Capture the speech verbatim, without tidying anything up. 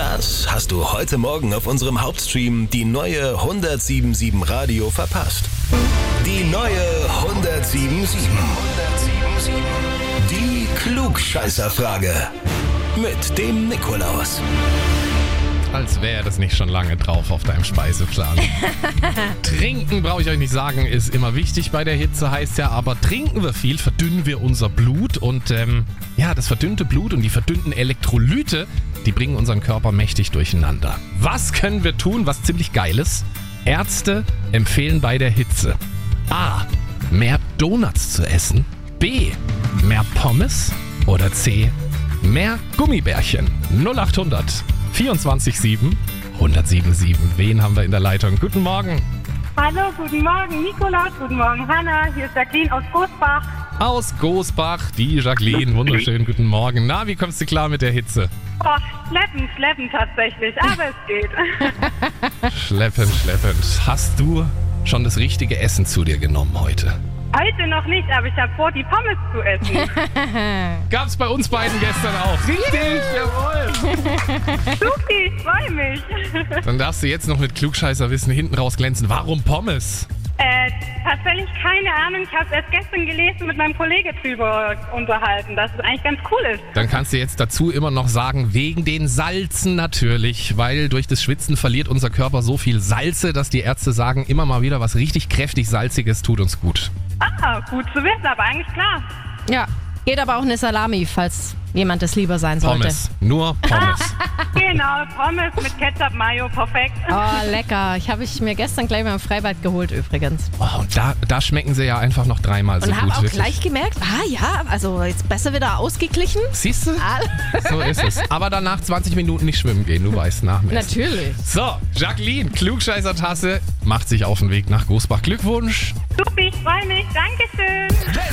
Das hast du heute Morgen auf unserem Hauptstream die neue hundertsieben Komma sieben Radio verpasst. Die neue hundertsieben Komma sieben. Die Klugscheißerfrage. Mit dem Nikolaus. Als wäre das nicht schon lange drauf auf deinem Speiseplan. Trinken, brauche ich euch nicht sagen, ist immer wichtig bei der Hitze, heißt ja, aber trinken wir viel, verdünnen wir unser Blut und ähm, ja, das verdünnte Blut und die verdünnten Elektrolyte, die bringen unseren Körper mächtig durcheinander. Was können wir tun, was ziemlich geil ist? Ärzte empfehlen bei der Hitze A. Mehr Donuts zu essen, B. Mehr Pommes oder C. Mehr Gummibärchen. null acht hundert vierundzwanzig sieben hundertsieben sieben. Wen haben wir in der Leitung? Guten Morgen. Hallo, guten Morgen Nikolaus, guten Morgen Hanna, hier ist Jacqueline aus Gosbach. Aus Gosbach, die Jacqueline. Wunderschönen guten Morgen. Na, wie kommst du klar mit der Hitze? Oh, schleppend, schleppend tatsächlich, aber es geht. Schleppend, schleppend. Hast du schon das richtige Essen zu dir genommen heute? Heute noch nicht, aber ich habe vor, die Pommes zu essen. Gab's bei uns beiden gestern auch. Richtig, jawohl. Supi, ich freue mich. Dann darfst du jetzt noch mit Klugscheißerwissen hinten raus glänzen. Warum Pommes? Äh, tatsächlich keine Ahnung. Ich habe es erst gestern gelesen, mit meinem Kollegen drüber unterhalten, dass es eigentlich ganz cool ist. Dann kannst du jetzt dazu immer noch sagen, wegen den Salzen natürlich, weil durch das Schwitzen verliert unser Körper so viel Salze, dass die Ärzte sagen, immer mal wieder was richtig kräftig Salziges tut uns gut. Ah, gut zu wissen, aber eigentlich klar. Ja, geht aber auch eine Salami, falls jemand es lieber sein sollte. Pommes, nur Pommes. Genau, Pommes mit Ketchup, Mayo, perfekt. Oh, lecker. Ich habe ich mir gestern gleich mal im Freibad geholt übrigens. Oh, und da, da schmecken sie ja einfach noch dreimal so Und gut. habe auch wirklich. gleich gemerkt, ah ja, also jetzt besser wieder ausgeglichen. Siehst du? Ah. So ist es. Aber danach zwanzig Minuten nicht schwimmen gehen, du weißt nach mir. Natürlich. So, Jacqueline, Klugscheißer-Tasse, macht sich auf den Weg nach Gosbach. Glückwunsch. Supi, ich freue mich. Dankeschön.